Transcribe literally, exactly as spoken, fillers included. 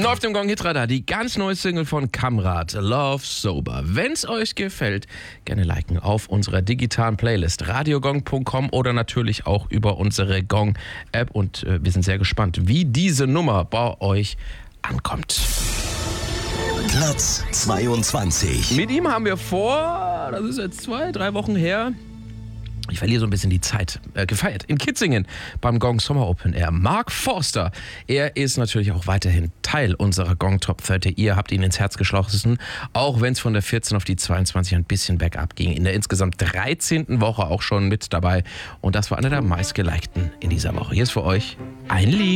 Läuft im Gong Hitradar die ganz neue Single von Kamrat, Love Sober. Wenn's euch gefällt, gerne liken auf unserer digitalen Playlist radiogong punkt com oder natürlich auch über unsere Gong-App. Und äh, wir sind sehr gespannt, wie diese Nummer bei euch ankommt. Platz zweiundzwanzig. Mit ihm haben wir vor, das ist jetzt zwei, drei Wochen her, ich verliere so ein bisschen die Zeit, äh, gefeiert in Kitzingen beim Gong Summer Open Air. Mark Forster, er ist natürlich auch weiterhin Teil unserer Gong Top dreißig. Ihr habt ihn ins Herz geschlossen, auch wenn es von der vierzehn auf die zweiundzwanzig ein bisschen bergab ging. In der insgesamt dreizehnten Woche auch schon mit dabei. Und das war einer der meistgelikten in dieser Woche. Hier ist für euch ein Lied.